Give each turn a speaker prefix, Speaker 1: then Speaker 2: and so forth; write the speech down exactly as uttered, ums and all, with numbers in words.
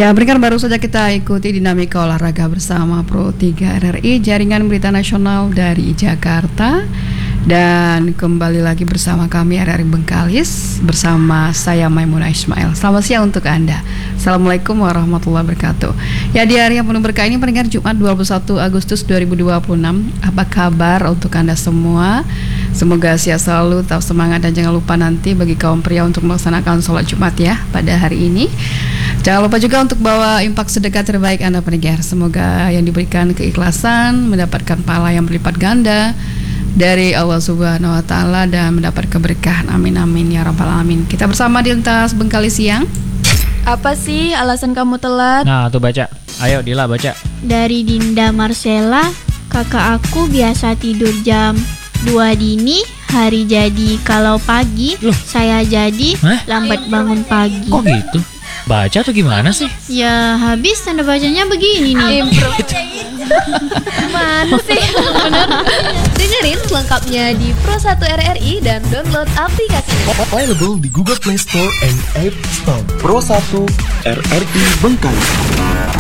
Speaker 1: Ya, berikan baru saja kita ikuti dinamika olahraga bersama Pro tiga R R I, Jaringan Berita Nasional dari Jakarta. Dan kembali lagi bersama kami R R I Bengkalis, bersama saya Maimunah Ismail. Selamat siang untuk Anda. Assalamualaikum warahmatullahi wabarakatuh. Ya, di hari yang penuh berkah ini pendengar Jumat dua puluh satu Agustus dua ribu dua puluh enam. Apa kabar untuk Anda semua? Semoga sehat selalu, tetap semangat, dan jangan lupa nanti bagi kaum pria untuk melaksanakan sholat Jumat ya pada hari ini. Jangan lupa juga untuk bawa impak sedekah terbaik Anda pendengar. Semoga yang diberikan keikhlasan mendapatkan pahala yang berlipat ganda dari Allah Subhanahu wa taala dan mendapat keberkahan. Amin amin ya rabbal alamin. Kita bersama di Lintas Bengkalis Siang.
Speaker 2: Apa sih alasan kamu telat?
Speaker 3: Nah, tuh baca. Ayo Dila baca.
Speaker 4: Dari Dinda Marcella, kakak aku biasa tidur jam dua dini, hari jadi kalau pagi. Loh? Saya jadi Hah? lambat bangun pagi.
Speaker 3: Kok gitu? Baca tuh gimana sih?
Speaker 4: Ya habis tanda bacanya begini nih.
Speaker 2: Mana sih? Bener. Dengerin lengkapnya di Pro satu R R I dan download aplikasinya.
Speaker 5: Available di Google Play Store and App Store. Pro satu R R I Bengkalis.